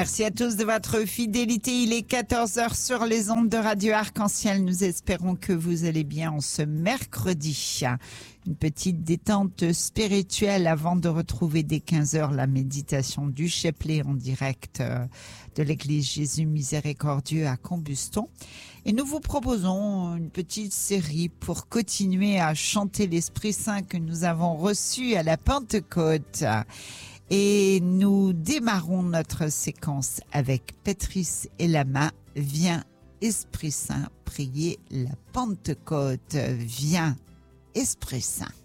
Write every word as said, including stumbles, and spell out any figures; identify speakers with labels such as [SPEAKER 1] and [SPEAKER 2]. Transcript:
[SPEAKER 1] Merci à tous de votre fidélité. Il est quatorze heures sur les ondes de Radio Arc-en-Ciel. Nous espérons que vous allez bien en ce mercredi. Une petite détente spirituelle avant de retrouver dès quinze heures la méditation du chapelet en direct de l'église Jésus Miséricordieux à Combuston. Et nous vous proposons une petite série pour continuer à chanter l'Esprit Saint que nous avons reçu à la Pentecôte. Et nous démarrons notre séquence avec Patrice et Lama. Viens, Esprit Saint, prier la Pentecôte. Viens, Esprit Saint.